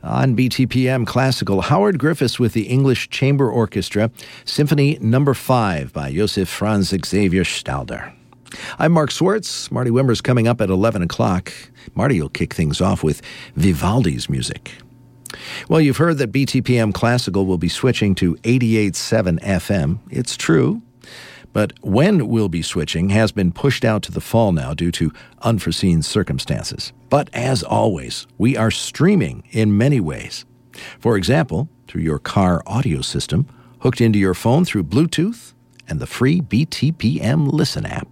On BTPM Classical, Howard Griffiths with the English Chamber Orchestra, Symphony No. 5 by Josef Franz Xavier Stalder. I'm Mark Swartz. Marty Wimmer's coming up at 11 o'clock. Marty will kick things off with Vivaldi's music. Well, you've heard that BTPM Classical will be switching to 88.7 FM. It's true. But when we'll be switching has been pushed out to the fall now due to unforeseen circumstances. But as always, we are streaming in many ways. For example, through your car audio system, hooked into your phone through Bluetooth, and the free BTPM Listen app.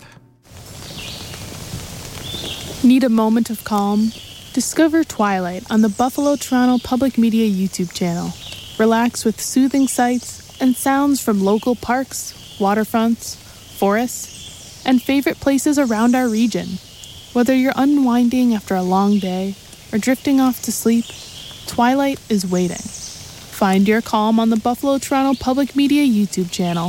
Need a moment of calm? Discover Twilight on the Buffalo Toronto Public Media YouTube channel. Relax with soothing sights and sounds from local parks, waterfronts, forests, and favorite places around our region. Whether you're unwinding after a long day or drifting off to sleep, Twilight is waiting. Find your calm on the Buffalo Toronto Public Media YouTube channel.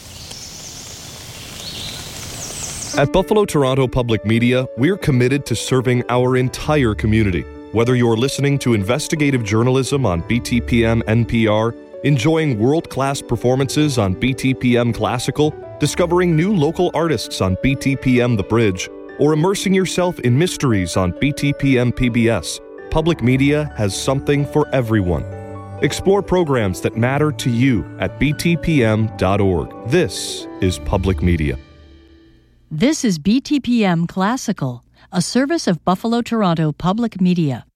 At Buffalo Toronto Public Media, we're committed to serving our entire community. Whether you're listening to investigative journalism on BTPM NPR, enjoying world-class performances on BTPM Classical, discovering new local artists on BTPM The Bridge, or immersing yourself in mysteries on BTPM PBS, Public Media has something for everyone. Explore programs that matter to you at btpm.org. This is Public Media. This is BTPM Classical, a service of Buffalo Toronto Public Media.